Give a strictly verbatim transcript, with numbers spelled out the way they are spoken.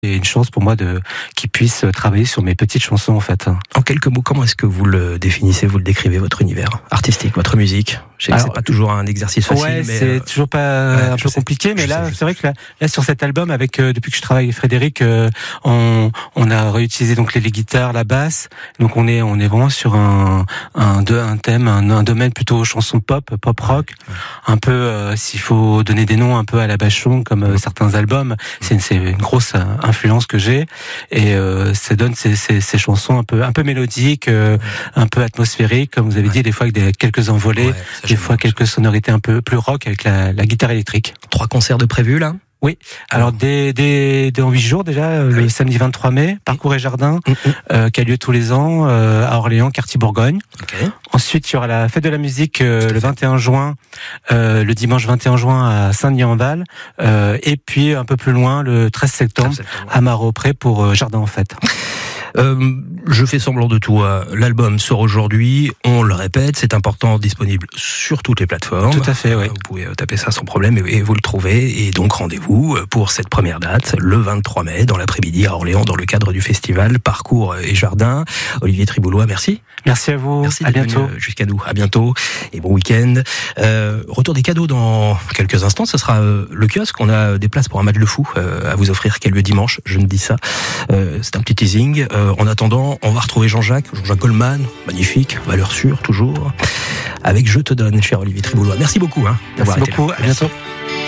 C'est une chance pour moi de qu'ils puissent travailler sur mes petites chansons en fait. En quelques mots, comment est-ce que vous le définissez, vous le décrivez, votre univers artistique, votre musique? Je sais que Alors, c'est pas toujours un exercice facile. Ouais, mais c'est euh... toujours pas ouais, un peu sais, compliqué, mais là, sais, c'est vrai que là, là, sur cet album, avec euh, depuis que je travaille avec Frédéric, euh, on, on a réutilisé donc les, les guitares, la basse. Donc on est on est vraiment sur un un, un thème, un, un domaine plutôt chanson pop, pop rock, ouais. un peu euh, s'il faut donner des noms un peu à la Bachung comme euh, certains albums. C'est une, c'est une grosse euh, influence que j'ai et euh, ça donne ces, ces, ces chansons un peu un peu mélodiques, euh, un peu atmosphériques, comme vous avez ouais. dit, des fois avec des, quelques envolées. Ouais, des fois quelques sonorités un peu plus rock avec la, la guitare électrique. Trois concerts de prévus là? Oui. Alors, Alors dès, dès, dès en huit jours déjà, oui. le samedi vingt-trois mai, Parcours et Jardin, mmh. euh, qui a lieu tous les ans euh, à Orléans, quartier Bourgogne. Okay. Ensuite, il y aura la fête de la musique euh, le vingt et un juin, euh, le dimanche vingt et un juin à Saint-Denis-en-Val, euh, et puis un peu plus loin le treize septembre, treize septembre. à Maropré pour euh, Jardin en fête. Euh, je fais semblant de tout. L'album sort aujourd'hui. On le répète, c'est important, disponible sur toutes les plateformes. Tout à fait, oui. Vous pouvez taper ça sans problème et vous le trouvez. Et donc rendez-vous pour cette première date, le vingt-trois mai, dans l'après-midi à Orléans, dans le cadre du festival Parcours et Jardin. Olivier Triboulois, merci. Merci à vous. Merci. À bientôt. Jusqu'à nous. À bientôt et bon week-end. Euh, retour des cadeaux dans quelques instants. Ce sera euh, le kiosque. On a des places pour un match de fou euh, à vous offrir qui a lieu dimanche. Je ne dis ça. Euh, c'est un petit teasing. Euh, En attendant, on va retrouver Jean-Jacques, Jean-Jacques Goldman, magnifique, valeur sûre, toujours, avec Je te donne, cher Olivier Triboulois. Merci beaucoup. Hein, Merci beaucoup, à bientôt.